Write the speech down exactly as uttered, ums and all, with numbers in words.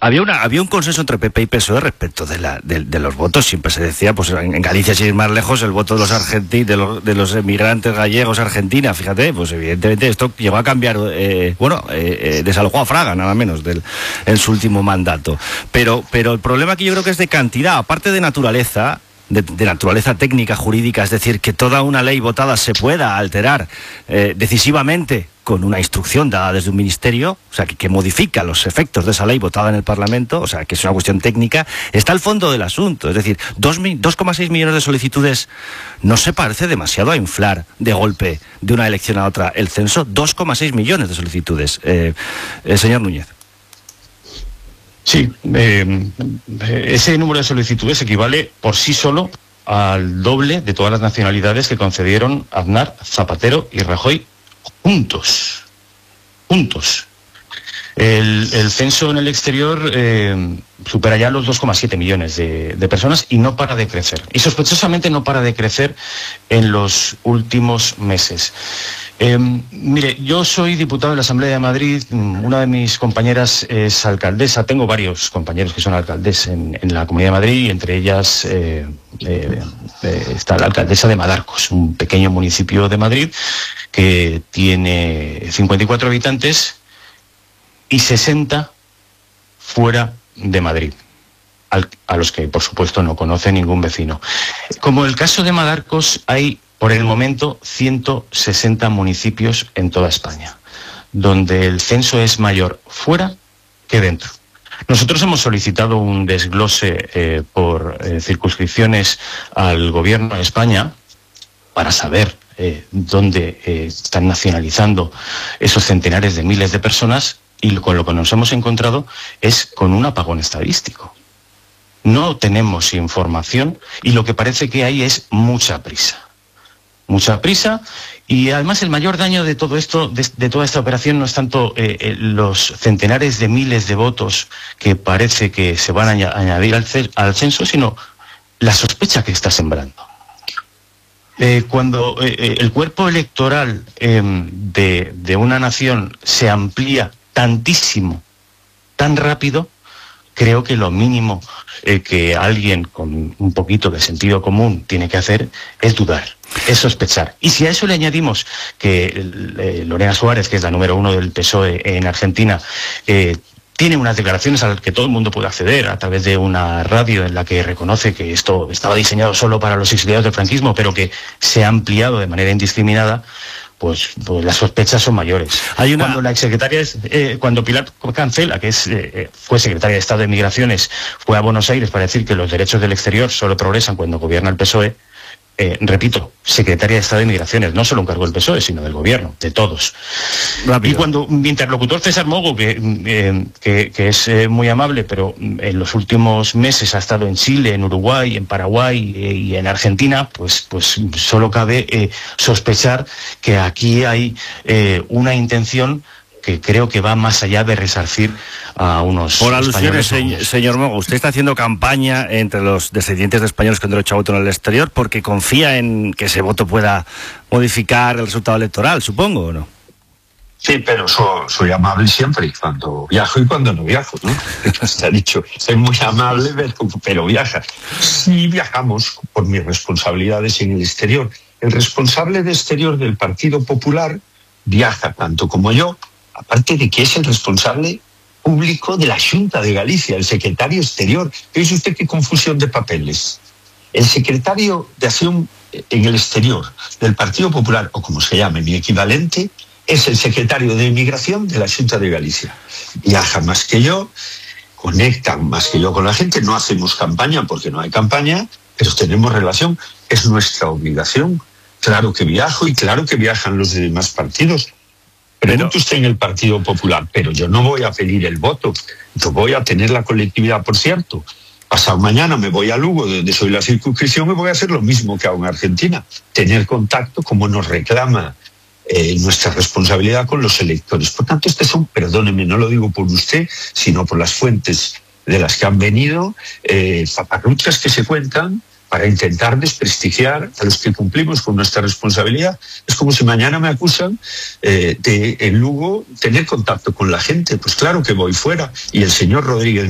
Había una había un consenso entre P P y P S O E respecto de la de, de los votos. Siempre se decía, pues en, en Galicia, sin ir más lejos, el voto de los argentinos, de los, de los emigrantes gallegos a Argentina. Fíjate, pues evidentemente esto llegó a cambiar. Eh, bueno, eh, eh, desalojó a Fraga, nada menos, del, en su último mandato. Pero, pero el problema aquí yo creo que es de cantidad, aparte de naturaleza. De, de naturaleza técnica, jurídica, es decir, que toda una ley votada se pueda alterar eh, decisivamente con una instrucción dada desde un ministerio, o sea, que, que modifica los efectos de esa ley votada en el Parlamento, o sea, que es una cuestión técnica, está el fondo del asunto. Es decir, dos coma seis millones de solicitudes no se parece demasiado a inflar de golpe de una elección a otra el censo. Dos coma seis millones de solicitudes. Eh, eh, señor Núñez. Sí, eh, ese número de solicitudes equivale por sí solo al doble de todas las nacionalidades que concedieron Aznar, Zapatero y Rajoy juntos. Juntos. El, el censo en el exterior eh, supera ya los dos coma siete millones de, de personas y no para de crecer. Y sospechosamente no para de crecer en los últimos meses. Eh, mire, yo soy diputado de la Asamblea de Madrid, una de mis compañeras es alcaldesa, tengo varios compañeros que son alcaldes en, en la Comunidad de Madrid y entre ellas eh, eh, eh, está la alcaldesa de Madarcos, un pequeño municipio de Madrid que tiene cincuenta y cuatro habitantes y sesenta fuera de Madrid, al, a los que por supuesto no conoce ningún vecino. Como el caso de Madarcos, hay por el momento ciento sesenta municipios en toda España, donde el censo es mayor fuera que dentro. Nosotros hemos solicitado un desglose eh, por eh, circunscripciones al Gobierno de España para saber eh, dónde eh, están nacionalizando esos centenares de miles de personas, y con lo que nos hemos encontrado es con un apagón estadístico. No tenemos información y lo que parece que hay es mucha prisa. Mucha prisa y además el mayor daño de todo esto, de, de toda esta operación, no es tanto eh, eh, los centenares de miles de votos que parece que se van a añadir al, al censo, sino la sospecha que está sembrando. Eh, cuando eh, el cuerpo electoral eh, de, de una nación se amplía tantísimo, tan rápido, creo que lo mínimo eh, que alguien con un poquito de sentido común tiene que hacer es dudar, es sospechar. Y si a eso le añadimos que eh, Lorena Suárez, que es la número uno del P S O E en Argentina, eh, tiene unas declaraciones a las que todo el mundo puede acceder a través de una radio en la que reconoce que esto estaba diseñado solo para los exiliados del franquismo, pero que se ha ampliado de manera indiscriminada, Pues, pues las sospechas son mayores. Hay una... Cuando la exsecretaria, eh, cuando Pilar Cancela, que es, eh, fue secretaria de Estado de Migraciones, fue a Buenos Aires para decir que los derechos del exterior solo progresan cuando gobierna el P S O E, eh, repito, secretaria de Estado de Migraciones, no solo un cargo del P S O E, sino del gobierno, de todos. Rápido. Y cuando mi interlocutor César Mogo, que, eh, que, que es eh, muy amable, pero en los últimos meses ha estado en Chile, en Uruguay, en Paraguay eh, y en Argentina, pues, pues solo cabe eh, sospechar que aquí hay eh, una intención que creo que va más allá de resarcir a unos Por alusiones, españoles. Se, señor Mogo, usted está haciendo campaña entre los descendientes de españoles con derecho a voto en el exterior porque confía en que ese voto pueda modificar el resultado electoral, supongo, ¿o no? Sí, pero soy, soy amable siempre, cuando viajo y cuando no viajo, ¿no? Se ha dicho, soy muy amable, pero, pero viaja. Sí viajamos por mis responsabilidades en el exterior. El responsable de exterior del Partido Popular viaja tanto como yo, aparte de que es el responsable público de la Xunta de Galicia, el secretario exterior. ¿Veis usted qué confusión de papeles? El secretario de Acción en el Exterior del Partido Popular, o como se llame, mi equivalente, es el secretario de Inmigración de la Xunta de Galicia. Viaja más que yo, conectan más que yo con la gente, no hacemos campaña porque no hay campaña, pero tenemos relación, es nuestra obligación. Claro que viajo y claro que viajan los demás partidos. Pregunta usted en el Partido Popular, pero yo no voy a pedir el voto, yo voy a tener la colectividad, por cierto. Pasado mañana me voy a Lugo, donde soy la circunscripción, y voy a hacer lo mismo que hago en Argentina, tener contacto como nos reclama eh, nuestra responsabilidad con los electores. Por tanto, este son, perdóneme, no lo digo por usted, sino por las fuentes de las que han venido, eh, paparruchas que se cuentan para intentar desprestigiar a los que cumplimos con nuestra responsabilidad. Es como si mañana me acusan eh, de en Lugo tener contacto con la gente. Pues claro que voy fuera. Y el señor Rodríguez